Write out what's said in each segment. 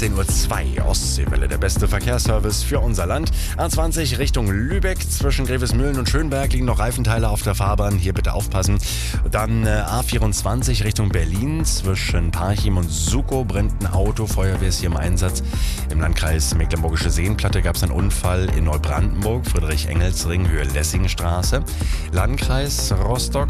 13:02 Uhr, Ostseewelle, der beste Verkehrsservice für unser Land. A20 Richtung Lübeck, zwischen Grevesmühlen und Schönberg liegen noch Reifenteile auf der Fahrbahn, hier bitte aufpassen. Dann A24 Richtung Berlin, zwischen Parchim und Sukow brennt ein Auto, Feuerwehr ist hier im Einsatz. Im Landkreis Mecklenburgische Seenplatte gab es einen Unfall in Neubrandenburg, Friedrich-Engels-Ring, Höhe Lessingstraße. Landkreis Rostock,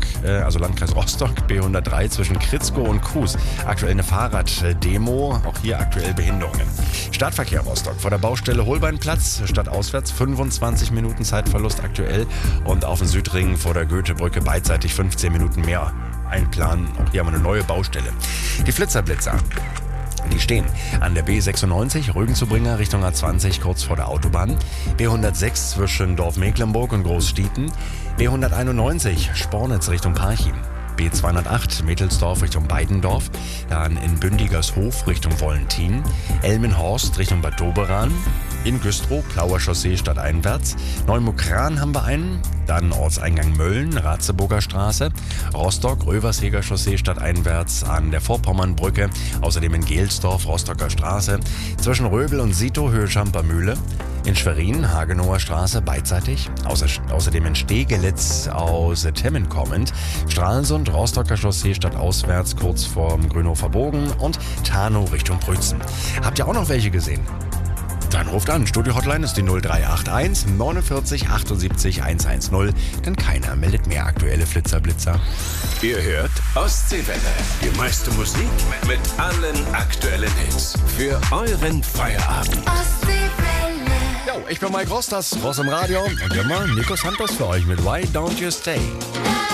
B103 zwischen Kritzkow und Kues. Aktuell eine Fahrraddemo, auch hier aktuell Behinderungen. Stadtverkehr Rostock, vor der Baustelle Holbeinplatz, stadtauswärts 25 Minuten Zeitverlust aktuell. Und auf dem Südring vor der Goethebrücke beidseitig 15 Minuten mehr einplanen. Auch hier haben wir eine neue Baustelle. Die Flitzer. Die stehen an der B96 Rügen-zu-Bringer Richtung A20 kurz vor der Autobahn, B106 zwischen Dorf Mecklenburg und Großstieten, B191 Spornitz Richtung Parchim, B208 Mettelsdorf Richtung Beidendorf, dann in Bündigershof Richtung Wollentin, Elmenhorst Richtung Bad Doberan, in Güstrow, Plauer Chaussee stadteinwärts, Neumukran haben wir einen, dann Ortseingang Mölln, Ratzeburger Straße, Rostock, Röversheger Chaussee stadteinwärts an der Vorpommernbrücke, außerdem in Gelsdorf, Rostocker Straße, zwischen Röbel und Sito, Höhe Schampermühle, in Schwerin, Hagenower Straße, beidseitig, außerdem in Stegelitz aus Temmen kommend, Stralsund, Rostocker Chaussee stadtauswärts, kurz vorm Grünhofer Bogen und Tarnow Richtung Brützen. Habt ihr auch noch welche gesehen? Dann ruft an. Studio-Hotline ist die 0381 49 78 110, denn keiner meldet mehr aktuelle Flitzer-Blitzer. Ihr hört Ostseewelle. Die meiste Musik mit allen aktuellen Hits. Für euren Feierabend. Ostseewelle. Jo, ich bin Mike Ross, das Ross im Radio. Und immer Nico Santos für euch mit Why Don't You Stay?